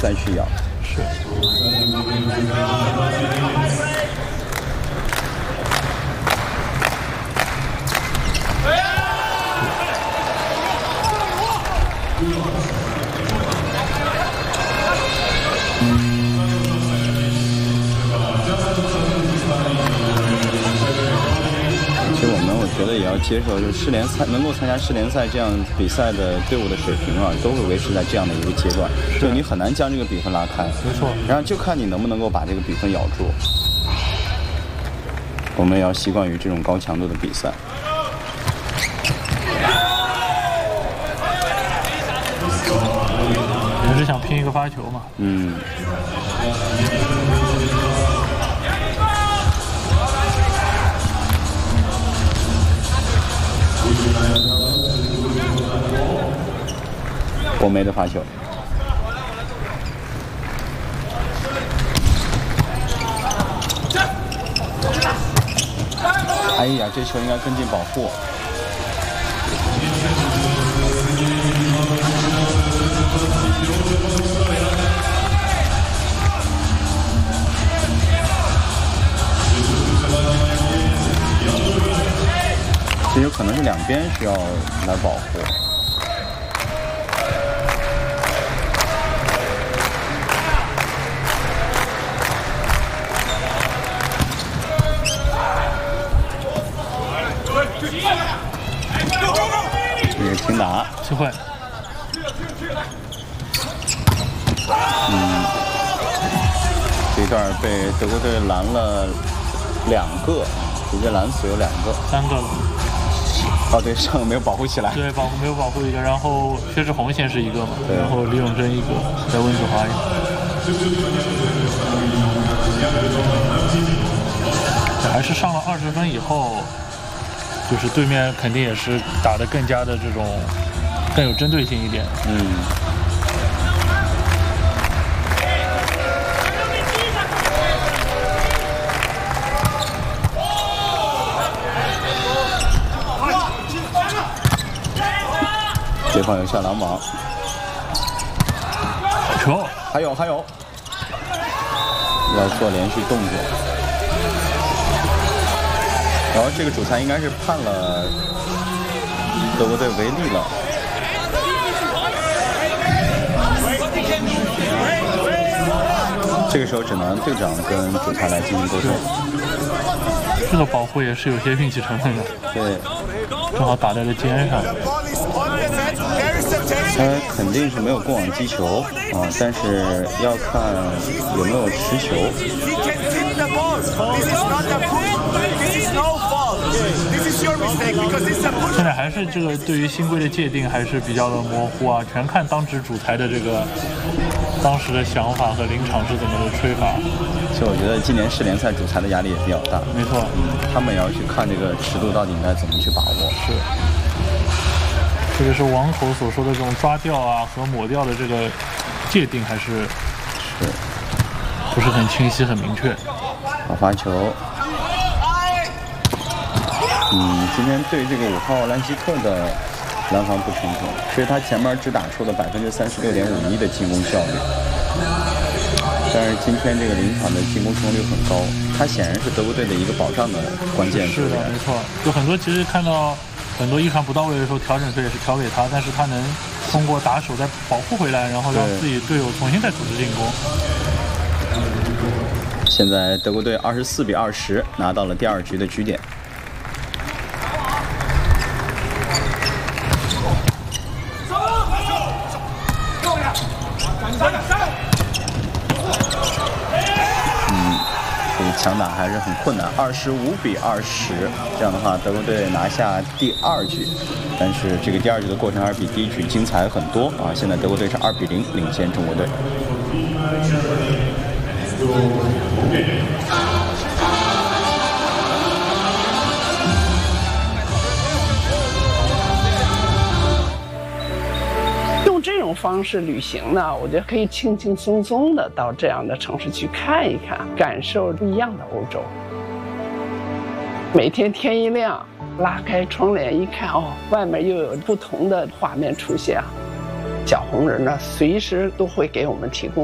再去咬。 是。 我觉得也要接受，就是世联赛能够参加世联赛这样比赛的队伍的水平啊，都会维持在这样的一个阶段，就你很难将这个比分拉开。 没错。 然后就看你能不能够把这个比分咬住。我们也要习惯于这种高强度的比赛。 也是想拼一个发球嘛。 嗯。国梅的发球，哎呀，这球应该跟进保护。这有可能是两边需要来保护。这是听打机会。 这一段被德国队拦了2个，直接拦死有2个 ，3个了。 哦，对，上个没有保护起来。 对，没有保护一个，然后薛之宏先是1个嘛，然后李永珍1个，在温子华1个。还是上了20分以后，就是对面肯定也是打得更加的这种更有针对性一点。 对方有下篮网， 球， 还有，要做连续动作。然后这个主裁应该是判了德国队违例了。这个时候只能队长跟主裁来进行沟通。 这个保护也是有些运气成分的。 对， 正好打在了肩上。 他肯定是没有过网击球啊，但是要看有没有持球。 现在还是这个对于新规的界定还是比较的模糊啊，全看当值主裁的这个当时的想法和临场是怎么的吹法。 其实我觉得今年世联赛主裁的压力也比较大。 没错， 他们也要去看这个尺度到底应该怎么去把握。 是。特别是网口所说的这种抓掉啊和抹掉的这个界定还是不是很清晰很明确。 好发球。今天对这个5号兰希克的篮防不成功，其实他前面只打出了36.51%的进攻效率，但是今天这个临场的进攻成功率很高，他显然是德国队的一个保障的关键球员。 是的，没错，有很多其实看到很多一传不到位的时候，调整队也是调给他，但是他能通过打手再保护回来，然后让自己队友重新再组织进攻。 现在德国队24-20拿到了第2局的局点。强打还是很困难，25-20，这样的话，德国队拿下第2局，但是这个第2局的过程还是比第1局精彩很多啊！现在德国队是2-0领先中国队。 这种方式旅行呢，我觉得可以轻轻松松的到这样的城市去看一看，感受不一样的欧洲。每天天一亮，拉开窗帘一看，哦，外面又有不同的画面出现。小红人呢，随时都会给我们提供